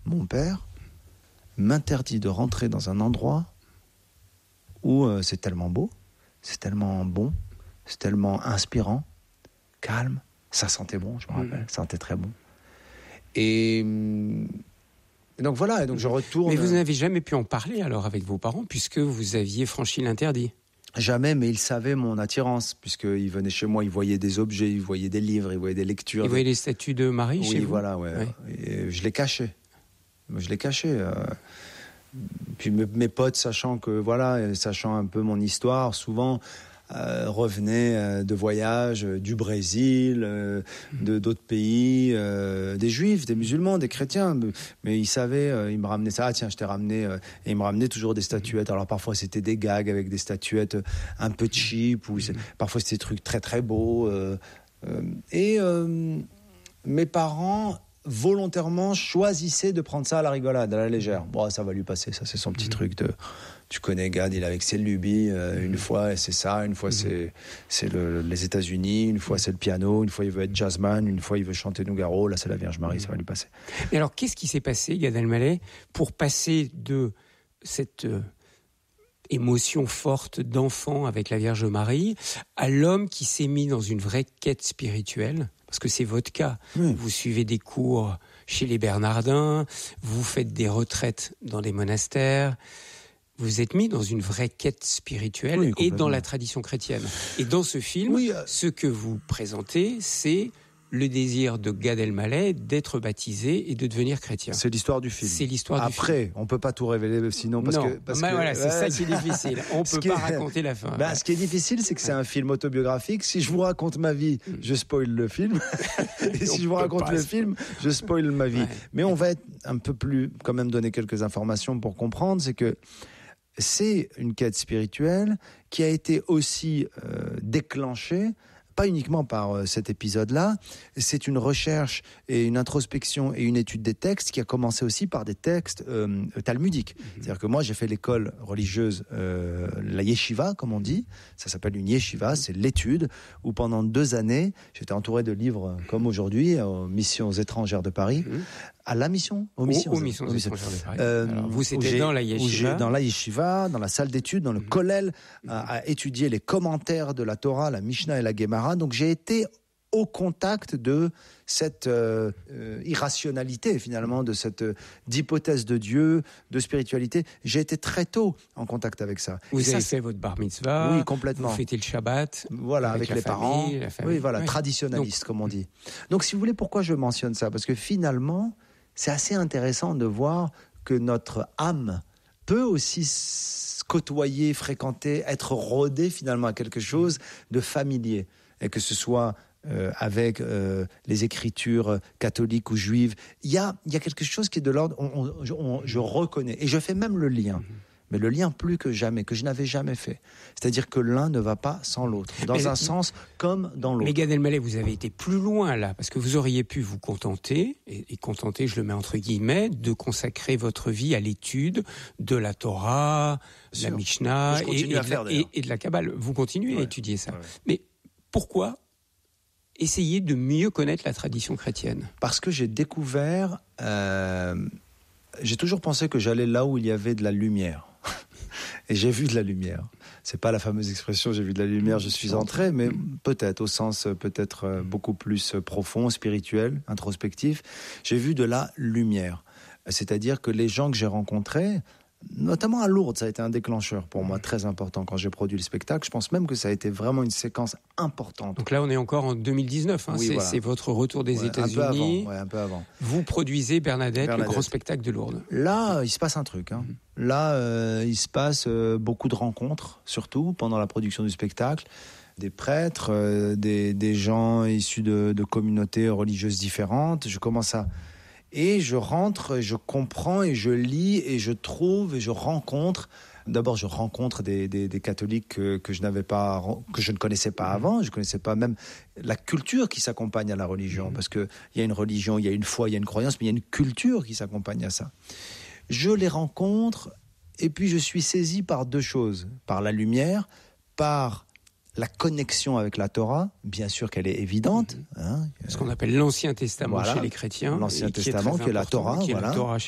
mon père m'interdit de rentrer dans un endroit où c'est tellement beau, c'est tellement bon, c'est tellement inspirant, calme, ça sentait bon, je me rappelle, ça sentait très bon. Et donc voilà, et donc je retourne... Mais vous n'avez jamais pu en parler alors avec vos parents, puisque vous aviez franchi l'interdit? Jamais, mais ils savaient mon attirance, puisqu'ils venaient chez moi, ils voyaient des objets, ils voyaient des livres, ils voyaient des lectures. Ils voyaient les statues de Marie chez vous? Oui, voilà, ouais. Et je les cachais. Puis mes potes, sachant un peu mon histoire, souvent revenaient de voyages du Brésil, d'autres pays, des juifs, des musulmans, des chrétiens, mais ils savaient, ils me ramenaient ça, tiens, je t'ai ramené, et ils me ramenaient toujours des statuettes. Alors parfois c'était des gags avec des statuettes un peu cheap, ou parfois c'était des trucs très très beaux, mes parents volontairement choisissaient de prendre ça à la rigolade, à la légère. Bon, ça va lui passer, ça c'est son petit truc de... Tu connais Gad, il est avec ses lubies, une fois c'est ça, une fois c'est les États-Unis, une fois c'est le piano, une fois il veut être jazzman, une fois il veut chanter Nougaro, là c'est la Vierge Marie, ça va lui passer. Et alors qu'est-ce qui s'est passé, Gad Elmaleh, pour passer de cette émotion forte d'enfant avec la Vierge Marie à l'homme qui s'est mis dans une vraie quête spirituelle? Parce que c'est votre cas. Oui. Vous suivez des cours chez les Bernardins, vous faites des retraites dans des monastères. Vous êtes mis dans une vraie quête spirituelle et dans la tradition chrétienne. Et dans ce film, ce que vous présentez, c'est le désir de Gad Elmaleh d'être baptisé et de devenir chrétien. C'est l'histoire du film. C'est l'histoire du film. Après, on peut pas tout révéler sinon parce que voilà, c'est ça qui est difficile. On peut pas raconter la fin. Ce qui est difficile, c'est que c'est un film autobiographique. Si je vous raconte ma vie, je spoil le film. Et si je vous raconte le film, je spoil ma vie. Mais on va être un peu plus, quand même donner quelques informations pour comprendre, c'est que c'est une quête spirituelle qui a été aussi déclenchée pas uniquement par cet épisode-là, c'est une recherche et une introspection et une étude des textes qui a commencé aussi par des textes talmudiques. C'est-à-dire que moi, j'ai fait l'école religieuse, la yeshiva, comme on dit. Ça s'appelle une yeshiva, c'est l'étude, où pendant 2 années, j'étais entouré de livres comme aujourd'hui, aux missions étrangères de Paris, à la mission aux missions étrangères de Paris. Alors, vous, c'était dans la yeshiva? Dans la yeshiva, dans la salle d'études, dans le kollel, à étudier les commentaires de la Torah, la Mishnah et la Gemara. Donc j'ai été au contact de cette irrationalité finalement, de cette d'hypothèse de Dieu, de spiritualité. J'ai été très tôt en contact avec ça. Vous avez fait votre bar mitzvah, oui, complètement. Vous fêtez le Shabbat, voilà, avec les parents, oui, voilà, traditionnaliste comme on dit. Donc si vous voulez, pourquoi je mentionne ça? Parce que finalement, c'est assez intéressant de voir que notre âme peut aussi côtoyer, fréquenter, être rodée finalement à quelque chose de familier. Et que ce soit avec les écritures catholiques ou juives, il y a quelque chose qui est de l'ordre, je reconnais, et je fais même le lien, mais le lien plus que jamais, que je n'avais jamais fait. C'est-à-dire que l'un ne va pas sans l'autre, dans un sens comme dans l'autre. Mais Gad Elmaleh, vous avez été plus loin là, parce que vous auriez pu vous contenter, et contenter, je le mets entre guillemets, de consacrer votre vie à l'étude de la Torah, de la Mishnah et de la Kabbale. Vous continuez à étudier ça. Mais pourquoi essayer de mieux connaître la tradition chrétienne? Parce que j'ai découvert... j'ai toujours pensé que j'allais là où il y avait de la lumière. Et j'ai vu de la lumière. C'est pas la fameuse expression « j'ai vu de la lumière, je suis entré », mais peut-être, au sens peut-être beaucoup plus profond, spirituel, introspectif. J'ai vu de la lumière. C'est-à-dire que les gens que j'ai rencontrés... Notamment à Lourdes, ça a été un déclencheur pour moi très important quand j'ai produit le spectacle. Je pense même que ça a été vraiment une séquence importante. Donc là, on est encore en 2019. Hein. Oui, c'est votre retour des États-Unis. Un peu avant. Vous produisez Bernadette, le grand spectacle de Lourdes. Là, il se passe un truc. Hein. Là, il se passe beaucoup de rencontres, surtout pendant la production du spectacle. Des prêtres, des gens issus de communautés religieuses différentes. Je commence à... Et je rentre, et je comprends, et je lis, et je trouve, et je rencontre. D'abord, je rencontre des catholiques que je ne connaissais pas avant. Je connaissais pas même la culture qui s'accompagne à la religion, parce que il y a une religion, il y a une foi, il y a une croyance, mais il y a une culture qui s'accompagne à ça. Je les rencontre, et puis je suis saisi par 2 choses: par la lumière, par la connexion avec la Torah, bien sûr qu'elle est évidente. Ce qu'on appelle l'Ancien Testament chez les chrétiens. L'Ancien Testament, qui est la Torah.